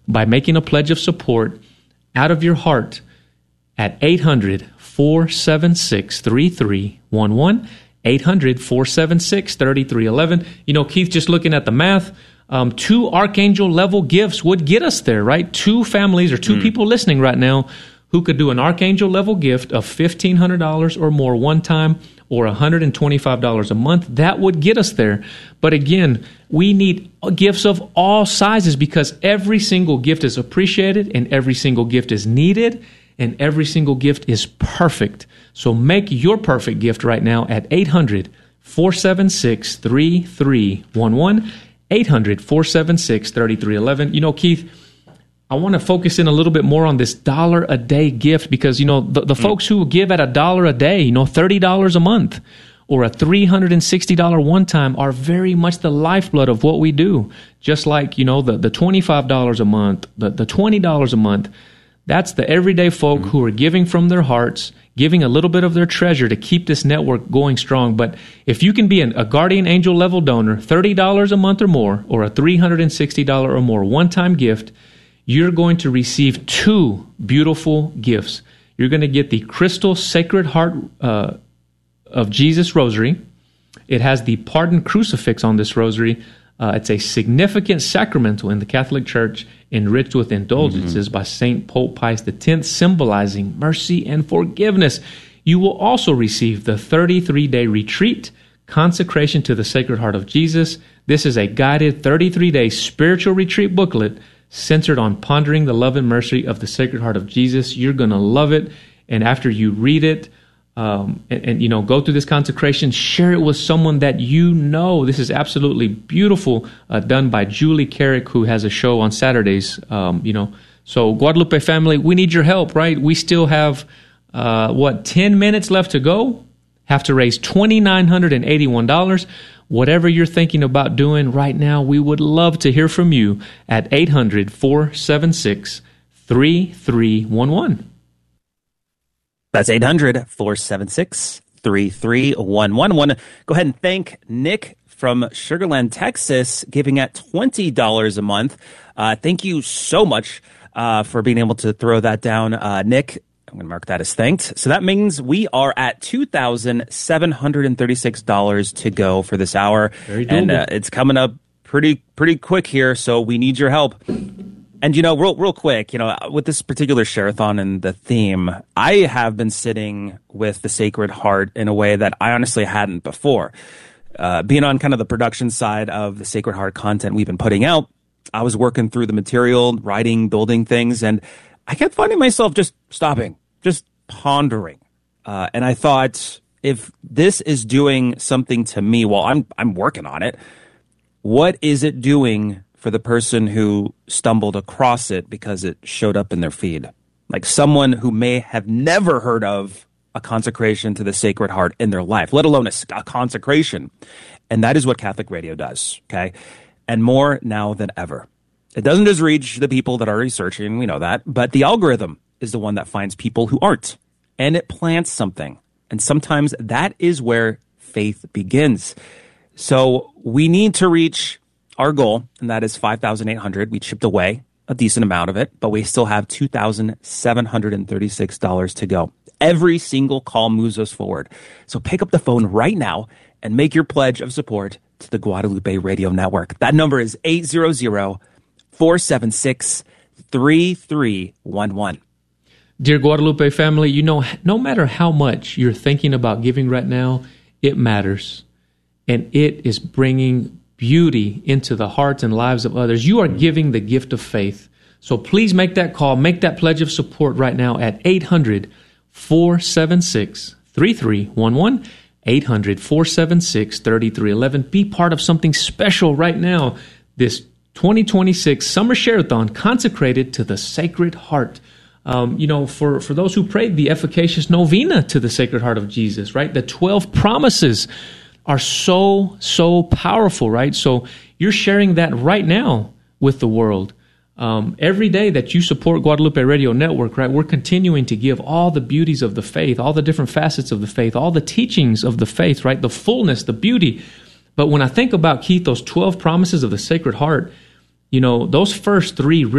by making a pledge of support out of your heart at 800-476-3311, 800-476-3311. You know, Keith, just looking at the math, 2 archangel level gifts would get us there, right? 2 families or 2 people listening right now who could do an archangel level gift of $1,500 or more one time, or $125 a month. That would get us there. But again, we need gifts of all sizes, because every single gift is appreciated and every single gift is needed and every single gift is perfect. So make your perfect gift right now at 800-476-3311, 800-476-3311. You know, Keith, I want to focus in a little bit more on this $1 a day gift, because, you know, the folks who give at $1 a day, you know, $30 a month or a $360 one time are very much the lifeblood of what we do. Just like, you know, the $25 a month, the $20 a month, that's the everyday folk who are giving from their hearts, giving a little bit of their treasure to keep this network going strong. But if you can be a guardian angel level donor, $30 a month or more, or a $360 or more one-time gift, you're going to receive 2 beautiful gifts. You're going to get the Crystal Sacred Heart of Jesus Rosary. It has the pardon crucifix on this rosary. It's a significant sacramental in the Catholic Church, enriched with indulgences by St. Pope Pius X, symbolizing mercy and forgiveness. You will also receive the 33-day retreat, Consecration to the Sacred Heart of Jesus. This is a guided 33-day spiritual retreat booklet centered on pondering the love and mercy of the Sacred Heart of Jesus. You're going to love it. And after you read it, and you know, go through this consecration, share it with someone that you know. This is absolutely beautiful, done by Julie Carrick, who has a show on Saturdays. You know, so Guadalupe family, we need your help, right? We still have 10 minutes left to go. Have to raise $2,981. Whatever you're thinking about doing right now, we would love to hear from you at 800-476-3311. That's 800-476-3311. I want to go ahead and thank Nick from Sugarland, Texas, giving at $20 a month. Thank you so much for being able to throw that down, Nick. I'm going to mark that as thanked. So that means we are at $2,736 to go for this hour. Very doable. And it's coming up pretty quick here, so we need your help. And, you know, real quick, you know, with this particular share-a-thon and the theme, I have been sitting with the Sacred Heart in a way that I honestly hadn't before. Being on kind of the production side of the Sacred Heart content we've been putting out, I was working through the material, writing, building things, and I kept finding myself just stopping, just pondering. And I thought, if this is doing something to me while I'm working on it, what is it doing for the person who stumbled across it because it showed up in their feed? Like someone who may have never heard of a consecration to the Sacred Heart in their life, let alone a consecration. And that is what Catholic radio does, okay? And more now than ever. It doesn't just reach the people that are researching, we know that, but the algorithm is the one that finds people who aren't. And it plants something. And sometimes that is where faith begins. So we need to reach our goal, and that is 5,800. We chipped away a decent amount of it, but we still have $2,736 to go. Every single call moves us forward. So pick up the phone right now and make your pledge of support to the Guadalupe Radio Network. That number is 800-476-3311. Dear Guadalupe family, you know, no matter how much you're thinking about giving right now, it matters. And it is bringing beauty into the hearts and lives of others. You are giving the gift of faith. So please make that call, make that pledge of support right now at 800-476-3311, 800-476-3311. Be part of something special right now. This 2026 Summer Share-a-thon consecrated to the Sacred Heart. You know, for those who prayed the efficacious novena to the Sacred Heart of Jesus, right? The 12 promises are so powerful, right? So you're sharing that right now with the world. Every day that you support Guadalupe Radio Network, right, we're continuing to give all the beauties of the faith, all the different facets of the faith, all the teachings of the faith, right? The fullness, the beauty. But when I think about, Keith, those 12 promises of the Sacred Heart, you know, those first 3